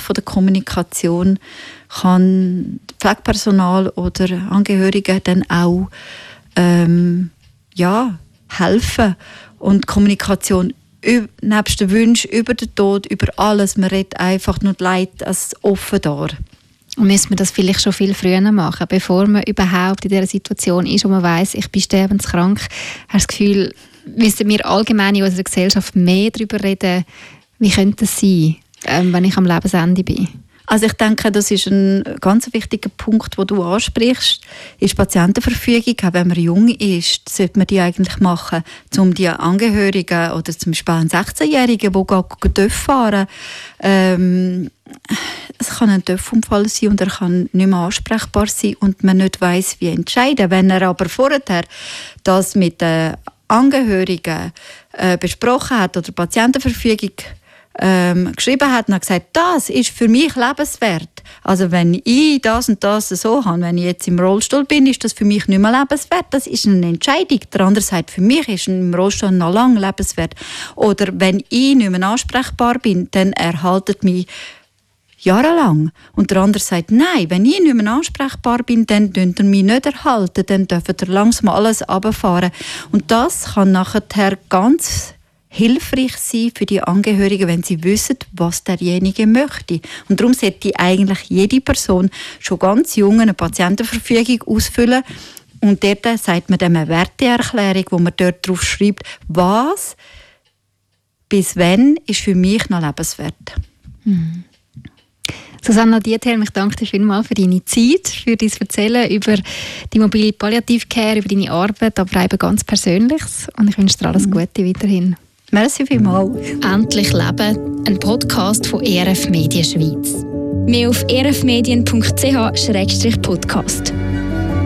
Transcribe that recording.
von der Kommunikation kann Pflegepersonal oder Angehörige dann auch helfen. Und Kommunikation nebst den Wünschen über den Tod, über alles, man redet einfach nur die Leid als offen dar. Und müssen wir das vielleicht schon viel früher machen, bevor man überhaupt in dieser Situation ist und man weiss, ich bin sterbenskrank? Hast du das Gefühl, müssen wir allgemein in unserer Gesellschaft mehr darüber reden, wie könnte es sein, wenn ich am Lebensende bin? Also ich denke, das ist ein ganz wichtiger Punkt, den du ansprichst, ist Patientenverfügung. Auch wenn man jung ist, sollte man die eigentlich machen, um die Angehörigen oder zum Beispiel einen 16-Jährigen, der fahren darf. Es kann ein Töpfunfall sein und er kann nicht mehr ansprechbar sein und man nicht weiss, wie entscheiden. Wenn er aber vorher das mit den Angehörigen besprochen hat oder Patientenverfügung geschrieben hat und hat gesagt, das ist für mich lebenswert. Also wenn ich das und das so habe, wenn ich jetzt im Rollstuhl bin, ist das für mich nicht mehr lebenswert. Das ist eine Entscheidung. Der andere sagt, für mich ist im Rollstuhl noch lange lebenswert. Oder wenn ich nicht mehr ansprechbar bin, dann erhaltet mich jahrelang. Und der andere sagt, nein, wenn ich nicht mehr ansprechbar bin, dann dürft ihr mich nicht erhalten, dann dürft ihr langsam alles runterfahren. Und das kann nachher ganz hilfreich sein für die Angehörigen, wenn sie wissen, was derjenige möchte. Und darum sollte eigentlich jede Person schon ganz jung eine Patientenverfügung ausfüllen. Und dort sagt man dann eine Werteerklärung, wo man dort drauf schreibt, was bis wann ist für mich noch lebenswert. Susanna Diethelm, ich danke dir vielmals für deine Zeit, für dein Erzählen über die mobile Palliativcare, über deine Arbeit, aber eben ganz Persönliches. Und ich wünsche dir alles Gute weiterhin. Merci vielmals. «Endlich Leben», ein Podcast von ERF Medien Schweiz. Mehr auf erfmedien.ch/podcast.